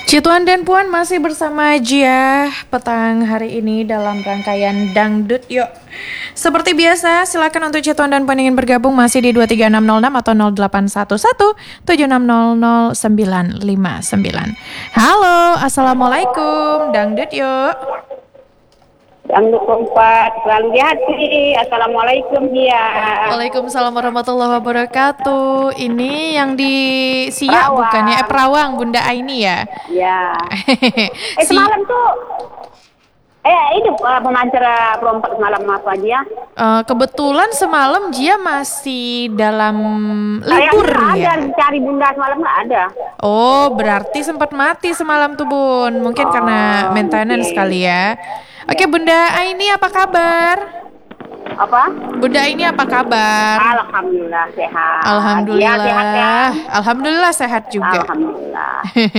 Cituan dan Puan masih bersama Jia petang hari ini dalam rangkaian Dangdut Yuk. Seperti biasa, silakan untuk Cituan dan Puan ingin bergabung masih di 23606 atau 0811 760 959. Halo, Assalamualaikum, Dangdut Yuk. Dangdut kompak, selalu di hati. Assalamualaikum dia. Waalaikumsalam warahmatullahi wabarakatuh. Ini yang di Siak Perawang. bukannya? Perawang, Bunda Aini ya? Ya. Si- Semalam tuh, ini pengacara perompak semalam apa dia? Kebetulan semalam Jia masih dalam libur Kayaknya ya. ada, cari bunda semalam nggak ada. Oh, berarti sempat mati semalam tuh Bun. Mungkin karena maintenance oke. kali ya. Oke, Bunda Aini apa kabar? Apa? Bunda Aini apa kabar? Alhamdulillah sehat. Alhamdulillah. Ya, sehat ya. Alhamdulillah sehat juga. Alhamdulillah.